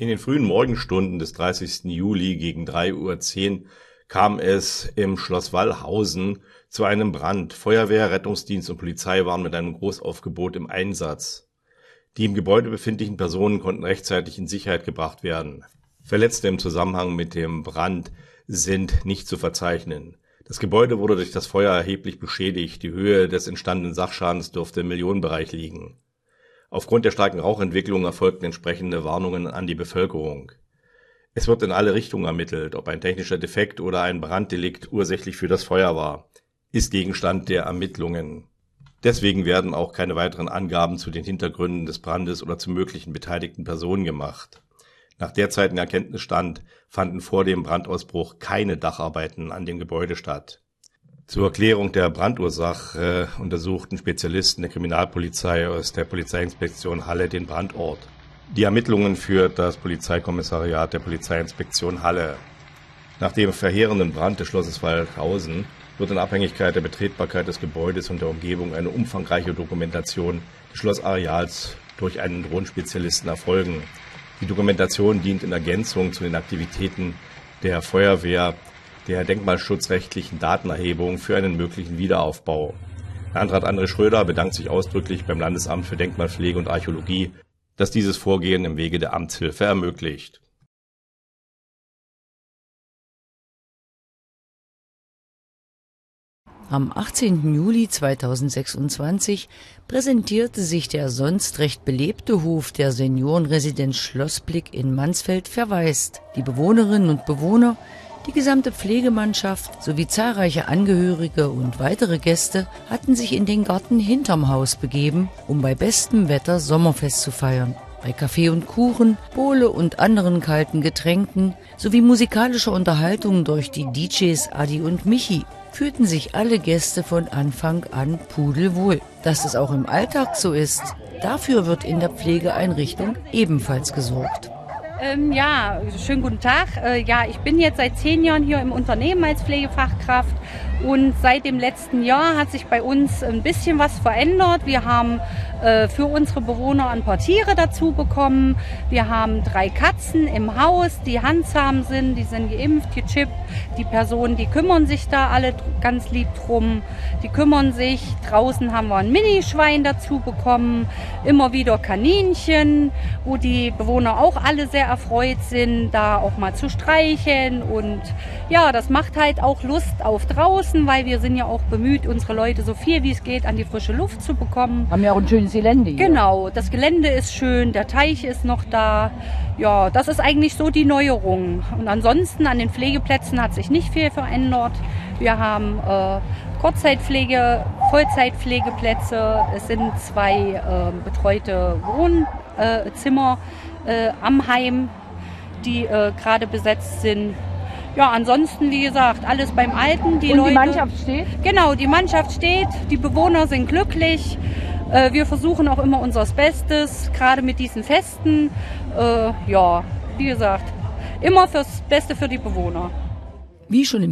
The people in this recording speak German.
In den frühen Morgenstunden des 30. Juli gegen 3:10 Uhr kam es im Schloss Wallhausen zu einem Brand. Feuerwehr, Rettungsdienst und Polizei waren mit einem Großaufgebot im Einsatz. Die im Gebäude befindlichen Personen konnten rechtzeitig in Sicherheit gebracht werden. Verletzte im Zusammenhang mit dem Brand sind nicht zu verzeichnen. Das Gebäude wurde durch das Feuer erheblich beschädigt. Die Höhe des entstandenen Sachschadens dürfte im Millionenbereich liegen. Aufgrund der starken Rauchentwicklung erfolgten entsprechende Warnungen an die Bevölkerung. Es wird in alle Richtungen ermittelt, ob ein technischer Defekt oder ein Branddelikt ursächlich für das Feuer war, ist Gegenstand der Ermittlungen. Deswegen werden auch keine weiteren Angaben zu den Hintergründen des Brandes oder zu möglichen beteiligten Personen gemacht. Nach derzeitigem Erkenntnisstand fanden vor dem Brandausbruch keine Dacharbeiten an dem Gebäude statt. Zur Erklärung der Brandursache untersuchten Spezialisten der Kriminalpolizei aus der Polizeiinspektion Halle den Brandort. Die Ermittlungen führt das Polizeikommissariat der Polizeiinspektion Halle. Nach dem verheerenden Brand des Schlosses Wallhausen wird in Abhängigkeit der Betretbarkeit des Gebäudes und der Umgebung eine umfangreiche Dokumentation des Schlossareals durch einen Drohnenspezialisten erfolgen. Die Dokumentation dient in Ergänzung zu den Aktivitäten der Feuerwehr, der denkmalschutzrechtlichen Datenerhebung für einen möglichen Wiederaufbau. Landrat André Schröder bedankt sich ausdrücklich beim Landesamt für Denkmalpflege und Archäologie, dass dieses Vorgehen im Wege der Amtshilfe ermöglicht. Am 18. Juli 2026 präsentierte sich der sonst recht belebte Hof der Seniorenresidenz Schlossblick in Mansfeld verwaist. Die Bewohnerinnen und Bewohner, die gesamte Pflegemannschaft sowie zahlreiche Angehörige und weitere Gäste hatten sich in den Garten hinterm Haus begeben, um bei bestem Wetter Sommerfest zu feiern. Bei Kaffee und Kuchen, Bowle und anderen kalten Getränken sowie musikalischer Unterhaltung durch die DJs Adi und Michi fühlten sich alle Gäste von Anfang an pudelwohl. Dass es auch im Alltag so ist, dafür wird in der Pflegeeinrichtung ebenfalls gesorgt. Ja, schönen guten Tag. Ich bin jetzt seit 10 Jahren hier im Unternehmen als Pflegefachkraft und seit dem letzten Jahr hat sich bei uns ein bisschen was verändert. Wir haben für unsere Bewohner ein paar Tiere dazu bekommen. Wir haben 3 Katzen im Haus, die handzahm sind, die sind geimpft, gechippt. Die Personen, die kümmern sich da alle ganz lieb drum. Die kümmern sich. Draußen haben wir ein Minischwein dazu bekommen. Immer wieder Kaninchen, wo die Bewohner auch alle sehr erfreut sind, da auch mal zu streicheln. Und ja, das macht halt auch Lust auf draußen, weil wir sind ja auch bemüht, unsere Leute so viel wie es geht an die frische Luft zu bekommen. Haben ja auch ein schönes Gelände hier. Genau, das Gelände ist schön, der Teich ist noch da. Ja, das ist eigentlich so die Neuerung. Und ansonsten an den Pflegeplätzen hat sich nicht viel verändert. Wir haben Kurzzeitpflege, Vollzeitpflegeplätze. Es sind 2 betreute Wohnzimmer am Heim, die gerade besetzt sind. Ja, ansonsten, wie gesagt, alles beim Alten. Die Mannschaft steht? Genau, die Mannschaft steht, die Bewohner sind glücklich. Wir versuchen auch immer unser Bestes, gerade mit diesen Festen. Wie gesagt, immer fürs Beste für die Bewohner. Wie schon im